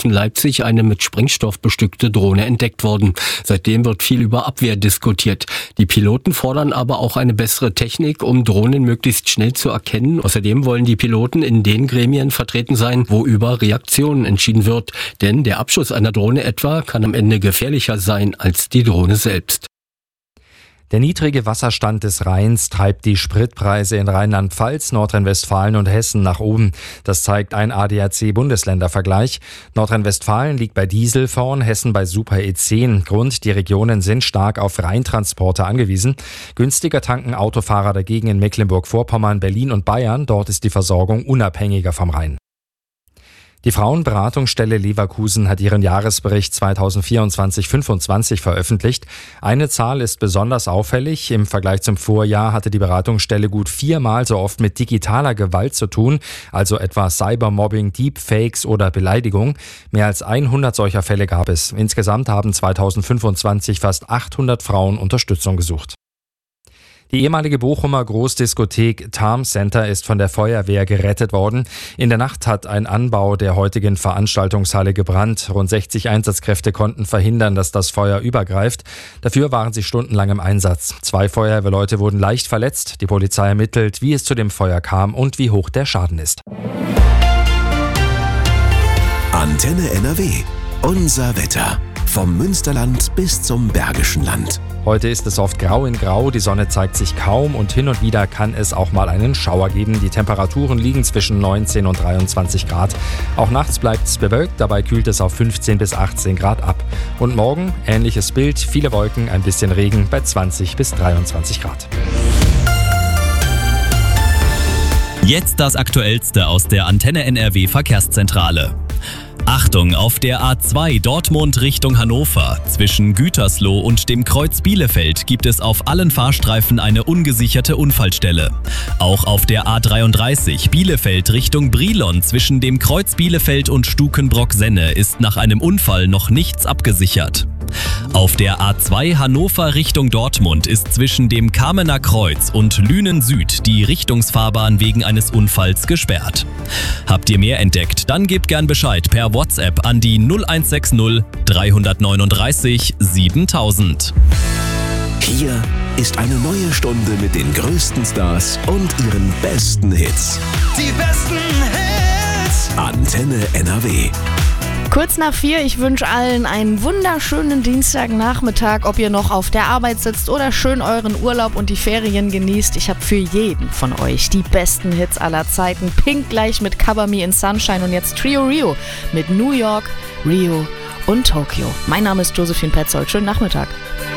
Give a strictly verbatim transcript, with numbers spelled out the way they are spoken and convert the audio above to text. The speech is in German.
Flughafen Leipzig eine mit Sprengstoff bestückte Drohne entdeckt worden. Seitdem wird viel über Abwehr diskutiert. Die Piloten fordern aber auch eine bessere Technik, um Drohnen möglichst schnell zu erkennen. Außerdem wollen die Piloten in den Gremien vertreten sein, wo über Reaktionen entschieden wird. Denn der Abschuss einer Drohne etwa kann am Ende gefährlicher sein als die Drohne selbst. Der niedrige Wasserstand des Rheins treibt die Spritpreise in Rheinland-Pfalz, Nordrhein-Westfalen und Hessen nach oben. Das zeigt ein A D A C-Bundesländervergleich. Nordrhein-Westfalen liegt bei Diesel vorn, Hessen bei Super E zehn. Grund: die Regionen sind stark auf Rheintransporte angewiesen. Günstiger tanken Autofahrer dagegen in Mecklenburg-Vorpommern, Berlin und Bayern. Dort ist die Versorgung unabhängiger vom Rhein. Die Frauenberatungsstelle Leverkusen hat ihren Jahresbericht zweitausendvierundzwanzig fünfundzwanzig veröffentlicht. Eine Zahl ist besonders auffällig. Im Vergleich zum Vorjahr hatte die Beratungsstelle gut viermal so oft mit digitaler Gewalt zu tun, also etwa Cybermobbing, Deepfakes oder Beleidigung. Mehr als hundert solcher Fälle gab es. Insgesamt haben zweitausendfünfundzwanzig fast achthundert Frauen Unterstützung gesucht. Die ehemalige Bochumer Großdiskothek Tarm Center ist von der Feuerwehr gerettet worden. In der Nacht hat ein Anbau der heutigen Veranstaltungshalle gebrannt. Rund sechzig Einsatzkräfte konnten verhindern, dass das Feuer übergreift. Dafür waren sie stundenlang im Einsatz. Zwei Feuerwehrleute wurden leicht verletzt. Die Polizei ermittelt, wie es zu dem Feuer kam und wie hoch der Schaden ist. Antenne N R W. Unser Wetter. Vom Münsterland bis zum Bergischen Land. Heute ist es oft grau in grau, die Sonne zeigt sich kaum und hin und wieder kann es auch mal einen Schauer geben. Die Temperaturen liegen zwischen neunzehn und dreiundzwanzig Grad. Auch nachts bleibt es bewölkt, dabei kühlt es auf fünfzehn bis achtzehn Grad ab. Und morgen ähnliches Bild, viele Wolken, ein bisschen Regen bei zwanzig bis dreiundzwanzig Grad. Jetzt das Aktuellste aus der Antenne N R W Verkehrszentrale. Achtung, auf der A zwei Dortmund Richtung Hannover. Zwischen Gütersloh und dem Kreuz Bielefeld gibt es auf allen Fahrstreifen eine ungesicherte Unfallstelle. Auch auf der A dreiunddreißig Bielefeld Richtung Brilon zwischen dem Kreuz Bielefeld und Stukenbrock-Senne ist nach einem Unfall noch nichts abgesichert. Auf der A zwei Hannover Richtung Dortmund ist zwischen dem Kamener Kreuz und Lünen Süd die Richtungsfahrbahn wegen eines Unfalls gesperrt. Habt ihr mehr entdeckt? Dann gebt gern Bescheid per WhatsApp an die null eins sechs null drei neun drei siebentausend. Hier ist eine neue Stunde mit den größten Stars und ihren besten Hits. Die besten Hits! Antenne N R W. Kurz nach vier, ich wünsche allen einen wunderschönen Dienstagnachmittag, ob ihr noch auf der Arbeit sitzt oder schön euren Urlaub und die Ferien genießt. Ich habe für jeden von euch die besten Hits aller Zeiten. Pink gleich mit Cover Me in Sunshine und jetzt Trio Rio mit New York, Rio und Tokio. Mein Name ist Josephine Petzold. Schönen Nachmittag.